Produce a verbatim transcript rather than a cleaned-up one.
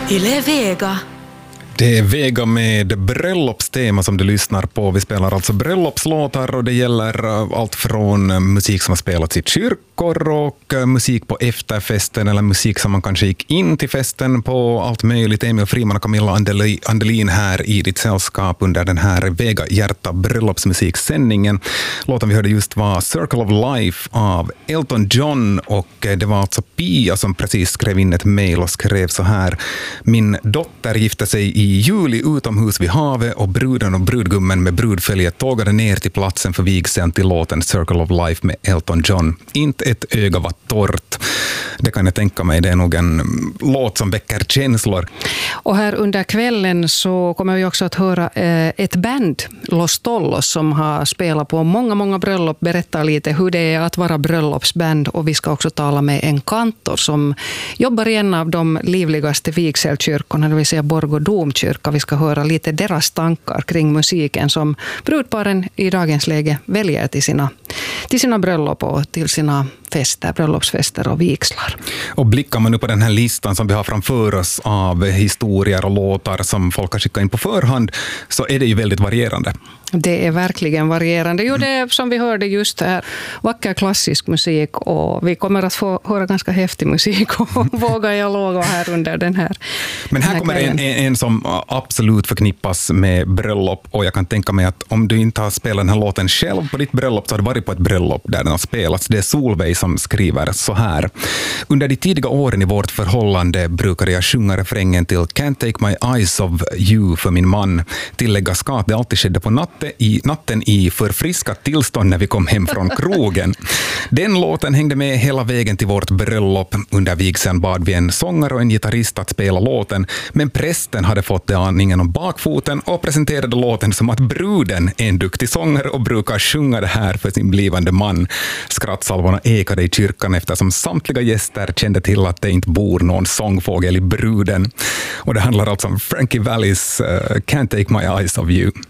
Yle Vega. Det är Vega med bröllopstema som du lyssnar på. Vi spelar alltså bröllopslåtar och det gäller allt från musik som har spelats i kyrkor och musik på efterfesten eller musik som man kanske gick in till festen på, allt möjligt. Emil Friman och Camilla Andelin här i ditt sällskap under den här Vega Hjärta bröllopsmusiksändningen. Låten vi hörde just var Circle of Life av Elton John, och det var alltså Pia som precis skrev in ett mejl och skrev så här: min dotter gifte sig i juli utomhus vid havet och bruden och brudgummen med brudföljet tågade ner till platsen för vigseln till låten Circle of Life med Elton John. Inte ett öga var torrt. Det kan jag tänka mig, det är nog en låt som väcker känslor. Och här under kvällen så kommer vi också att höra ett band, Los Tollos, som har spelat på många, många bröllop, berättar lite hur det är att vara bröllopsband, och vi ska också tala med en kantor som jobbar i en av de livligaste vigselkyrkorna, det vill säga Borgå domkyrka. Vi ska höra lite deras tankar kring musiken som brudparen i dagens läge väljer till sina, till sina bröllop och till sina fester, bröllopsfester och vigslar. Och blickar man nu på den här listan som vi har framför oss av historier och låtar som folk har skickat in på förhand, så är det ju väldigt varierande. Det är verkligen varierande. Jo, det är som vi hörde just här, vacker klassisk musik, och vi kommer att få höra ganska häftig musik och vågar jag lova här under den här. Men här, här kommer en, en som absolut förknippas med bröllop, och jag kan tänka mig att om du inte har spelat den här låten själv på ditt bröllop så har du varit på ett bröllop där den har spelats. Det är Solveig som skriver så här: under de tidiga åren i vårt förhållande brukade jag sjunga refrängen till Can't take my eyes off you för min man. Tillägga ska att det alltid skedde på natten i natten i förfriskat tillstånd när vi kom hem från krogen. Den låten hängde med hela vägen till vårt bröllop. Under vigseln bad vi en sångare och en gitarrist att spela låten, men prästen hade fått det aningen om bakfoten och presenterade låten som att bruden är en duktig sångare och brukar sjunga det här för sin blivande man. Skrattsalvorna ekade i kyrkan eftersom samtliga gäster kände till att det inte bor någon sångfågel i bruden. Och det handlar alltså om Frankie Vallis uh, Can't take my eyes off you.